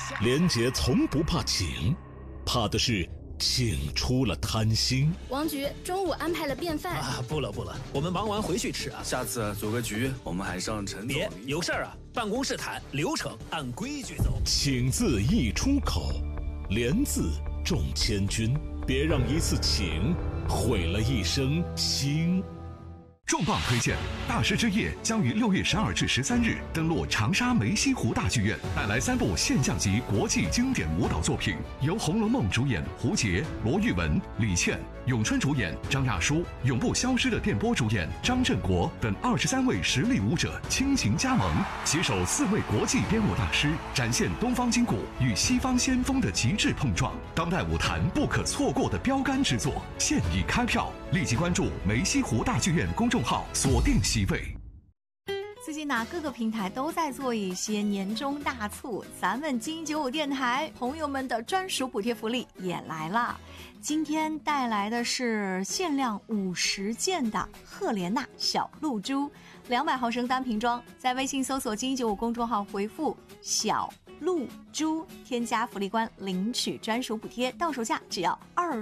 廉洁从不怕请，怕的是请出了贪心。 王局中午安排了便饭啊，不了，我们忙完回去吃啊。 下次组个局，我们还是让陈总。 别有事儿啊，办公室谈，流程按规矩走。 请字一出口，廉字重千钧，别让一次请毁了一生心。 重磅推荐，大师之夜将于6月12至13日登陆长沙梅溪湖大剧院，带来3部现象级国际经典舞蹈作品，由《红楼梦》主演胡洁、罗玉文、李倩，咏春主演张亚舒，永不消失的电波主演张振国等23位实力舞者倾情加盟，携手4位国际编舞大师，展现东方筋骨与西方先锋的极致碰撞，当代舞坛不可错过的标杆之作，现已开票，立即关注梅溪湖大剧院公众号，锁定席位。 最近呢，各个平台都在做一些年终大促，咱们金95电台朋友们的专属补贴福利也来了。今天带来的是限量50件的赫莲娜小露珠，200毫升单瓶装，在微信搜索金95公众号回复小露珠，添加福利官领取专属补贴，到手价只要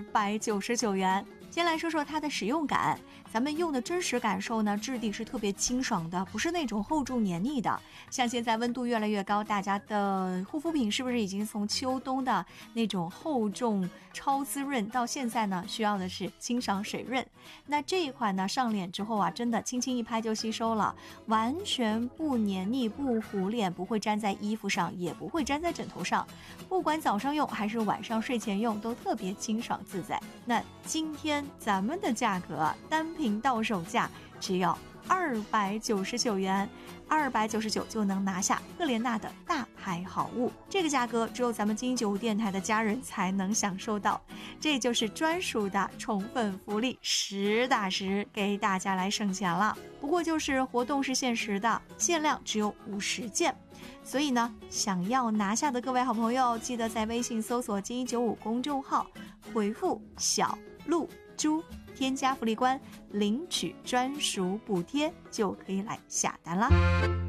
299元。先来说说它的使用感，咱们用的真实感受呢，质地是特别清爽的，不是那种厚重黏腻的。像现在温度越来越高，大家的护肤品是不是已经从秋冬的那种厚重超滋润到现在呢需要的是清爽水润？那这一款呢上脸之后啊，真的轻轻一拍就吸收了，完全不黏腻不糊脸，不会粘在衣服上，也不会粘在枕头上，不管早上用还是晚上睡前用都特别清爽自在。那今天咱们的价格单瓶到手价只要299元，299就能拿下赫莲娜的大牌好物，这个价格只有咱们金95电台的家人才能享受到，这就是专属的宠粉福利，实打实给大家来省钱了。不过就是活动是限时的，限量只有50件，所以呢，想要拿下的各位好朋友，记得在微信搜索金95公众号，回复小露珠，添加福利官领取专属补贴，就可以来下单啦。